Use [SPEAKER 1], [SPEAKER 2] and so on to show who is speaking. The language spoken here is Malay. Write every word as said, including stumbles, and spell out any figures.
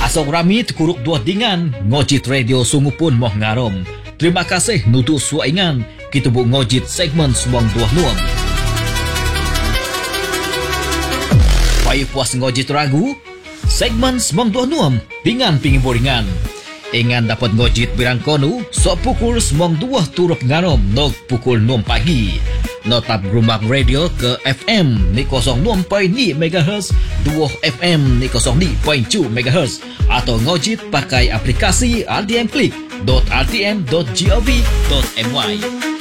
[SPEAKER 1] Asok rami tekuruk dua dingan, ngojit radio sungu pun moh ngarom. Terima kasih nutu suaingan, kita bu ngojit segmen semong dua nuam. Payah puas ngojit ragu, segmen semong dua nuam, dengan pingin boringan. Ingan dapat ngojit birang konu, sok pukul semong dua turut ngarom, nog pukul enam pagi. Notap Gerumbang Radio ke F M ni kosong enam perpuluhan lima megahertz, dua F M ni kosong lima perpuluhan dua megahertz, atau ngojit pakai aplikasi R T M Click dot r t m dot gov dot my.